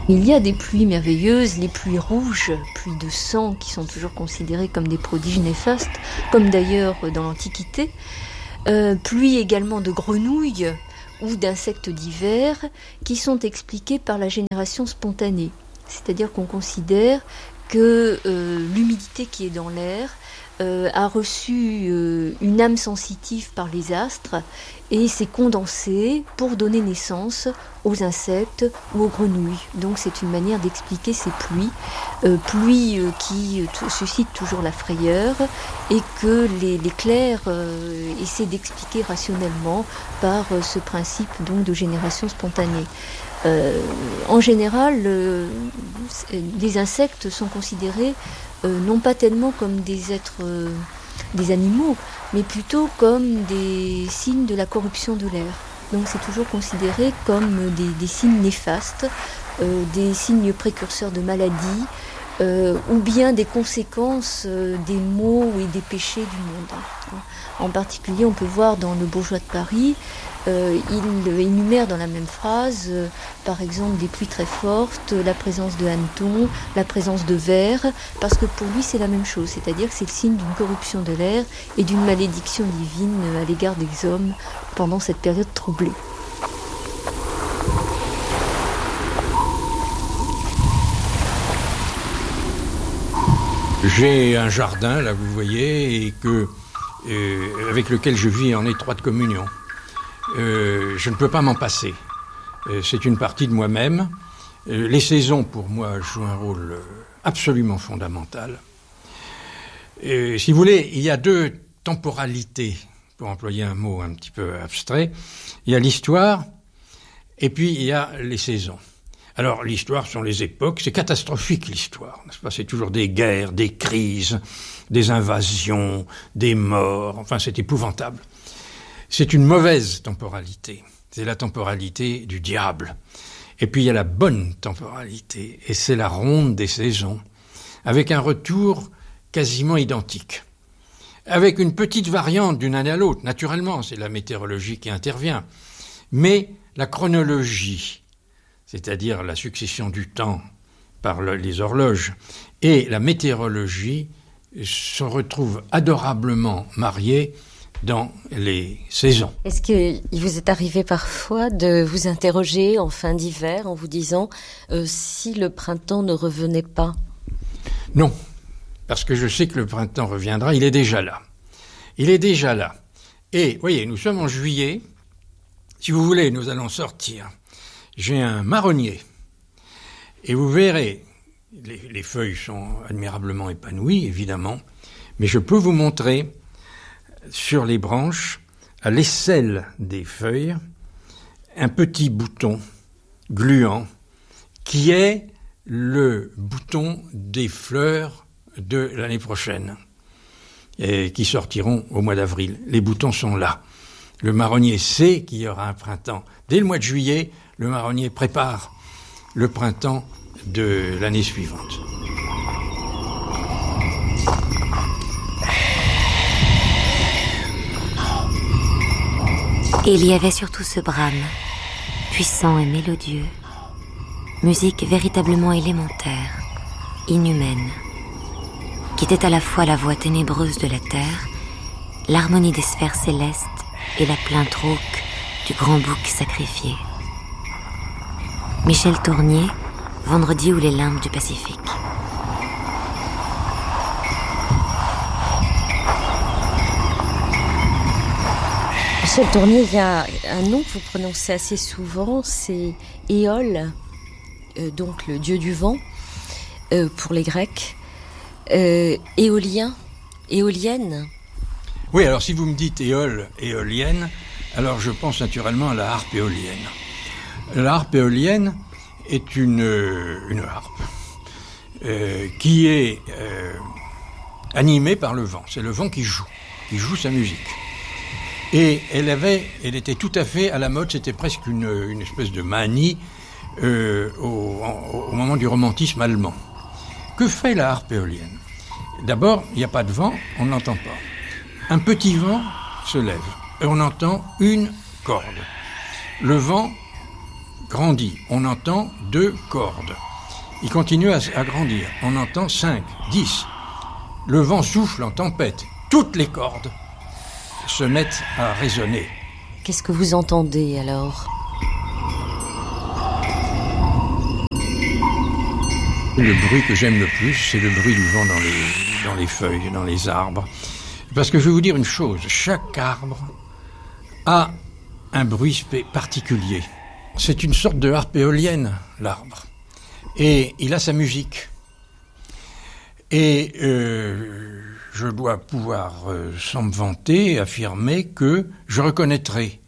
Il y a des pluies merveilleuses, les pluies rouges, pluies de sang, qui sont toujours considérées comme des prodiges néfastes, comme d'ailleurs dans l'Antiquité. Pluies également de grenouilles ou d'insectes divers, qui sont expliquées par la génération spontanée. C'est-à-dire qu'on considère que l'humidité qui est dans l'air a reçu une âme sensitive par les astres et s'est condensée pour donner naissance aux insectes ou aux grenouilles. Donc c'est une manière d'expliquer ces pluies, qui suscitent toujours la frayeur et que les clercs essaient d'expliquer rationnellement par ce principe donc de génération spontanée. En général, les insectes sont considérés non pas tellement comme des êtres, des animaux, mais plutôt comme des signes de la corruption de l'air. Donc c'est toujours considéré comme des signes néfastes, des signes précurseurs de maladies, ou bien des conséquences des maux et des péchés du monde. En particulier, on peut voir dans Le Bourgeois de Paris, il énumère dans la même phrase, par exemple, des pluies très fortes, la présence de hannetons, la présence de vers, parce que pour lui c'est la même chose, c'est-à-dire que c'est le signe d'une corruption de l'air et d'une malédiction divine à l'égard des hommes pendant cette période troublée. J'ai un jardin, là vous voyez, et avec lequel je vis en étroite communion. Je ne peux pas m'en passer. C'est une partie de moi-même. Les saisons, pour moi, jouent un rôle absolument fondamental. Si vous voulez, il y a deux temporalités, pour employer un mot un petit peu abstrait. Il y a l'histoire, et puis il y a les saisons. Alors, l'histoire sont les époques, c'est catastrophique l'histoire, n'est-ce pas ? C'est toujours des guerres, des crises, des invasions, des morts, enfin c'est épouvantable. C'est une mauvaise temporalité, c'est la temporalité du diable. Et puis il y a la bonne temporalité, et c'est la ronde des saisons, avec un retour quasiment identique. Avec une petite variante d'une année à l'autre, naturellement, c'est la météorologie qui intervient. Mais la chronologie, c'est-à-dire la succession du temps par les horloges, et la météorologie se retrouvent adorablement mariées dans les saisons. Est-ce qu'il vous est arrivé parfois de vous interroger en fin d'hiver en vous disant si le printemps ne revenait pas ? Non, parce que je sais que le printemps reviendra, il est déjà là. Il est déjà là. Et, voyez, nous sommes en juillet. Si vous voulez, nous allons sortir. J'ai un marronnier. Et vous verrez, les feuilles sont admirablement épanouies, évidemment, mais je peux vous montrer sur les branches, à l'aisselle des feuilles, un petit bouton gluant qui est le bouton des fleurs de l'année prochaine et qui sortiront au mois d'avril. Les boutons sont là. Le marronnier sait qu'il y aura un printemps. Dès le mois de juillet, le marronnier prépare le printemps de l'année suivante. Et il y avait surtout ce brame, puissant et mélodieux, musique véritablement élémentaire, inhumaine, qui était à la fois la voix ténébreuse de la terre, l'harmonie des sphères célestes et la plainte rauque du grand bouc sacrifié. Michel Tournier, Vendredi ou les limbes du Pacifique. Michel Tournier, il y a un nom que vous prononcez assez souvent, c'est Éole, donc le dieu du vent, pour les Grecs. Éolien, éolienne. Oui, alors si vous me dites éole, éolienne, alors je pense naturellement à la harpe éolienne. La harpe éolienne est une harpe qui est animée par le vent. C'est le vent qui joue sa musique. Et elle était tout à fait à la mode, c'était presque une espèce de manie au moment du romantisme allemand. Que fait la harpe éolienne ? D'abord, il n'y a pas de vent, on ne l'entend pas. Un petit vent se lève et on entend une corde. Le vent grandit. On entend 2 cordes. Il continue à grandir. On entend 5, 10. Le vent souffle en tempête. Toutes les cordes se mettent à résonner. Qu'est-ce que vous entendez alors ? Le bruit que j'aime le plus, c'est le bruit du vent dans les feuilles, dans les arbres. Parce que je vais vous dire une chose, chaque arbre a un bruit particulier. C'est une sorte de harpe éolienne, l'arbre. Et il a sa musique. Et je dois pouvoir, sans me vanter, affirmer que je reconnaîtrai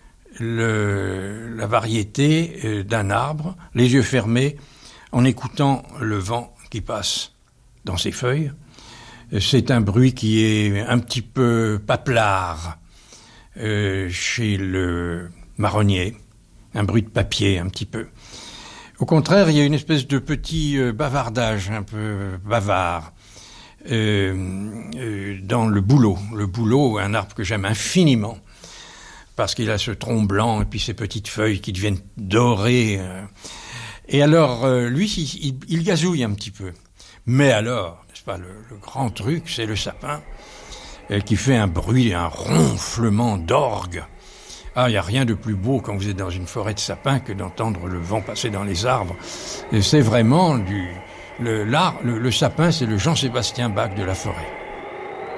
la variété d'un arbre, les yeux fermés, en écoutant le vent qui passe dans ses feuilles. C'est un bruit qui est un petit peu paplard chez le marronnier, un bruit de papier un petit peu. Au contraire, il y a une espèce de petit bavardage un peu bavard dans le bouleau. Le bouleau, un arbre que j'aime infiniment, parce qu'il a ce tronc blanc et puis ces petites feuilles qui deviennent dorées. Et alors, lui, il gazouille un petit peu. Mais alors, n'est-ce pas, le grand truc, c'est le sapin qui fait un bruit, un ronflement d'orgue. Ah, il n'y a rien de plus beau quand vous êtes dans une forêt de sapins que d'entendre le vent passer dans les arbres. Et c'est vraiment le sapin, c'est le Jean-Sébastien Bach de la forêt.